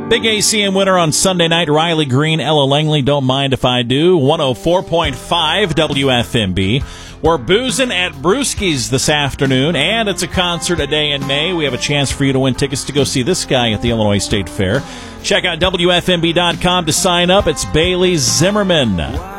Big ACM winner on Sunday night, Riley Green, Ella Langley, Don't Mind If I Do, 104.5 WFMB. We're boozing at Brewski's this afternoon, and it's a concert a day in May. We have a chance for you to win tickets to go see this guy at the Illinois State Fair. Check out WFMB.com to sign up. It's Bailey Zimmerman.